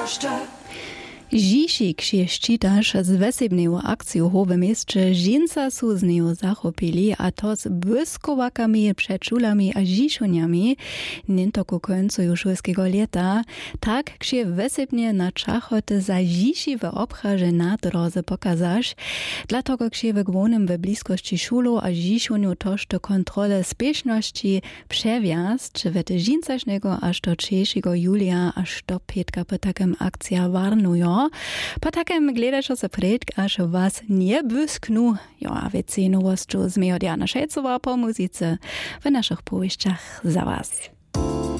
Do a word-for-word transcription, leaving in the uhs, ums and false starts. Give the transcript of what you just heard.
Žižik się ščitaš z wesebneju akciju Howe mieście Žinca su z neju zachopili, a to z błyskowakami, przeczulami a žišuniami, niento ku końcu szkolskiego leta, tak ksie wesebnie na czachoty za žišiwe obchaże na drodze pokazasz, dlatego ksie w głonym w bliskości szulu a žišuniu toż do kontrole spieszności przewiast, czy wety Žincašnego aż do trzeciego julia aż do Pietka po takim akcja warnują. Po takim gledašo se predk, aż was nie błysknu. Jo, a wiecie nowościu z Diana Szejcowa po muzyce w naszych powieściach za was.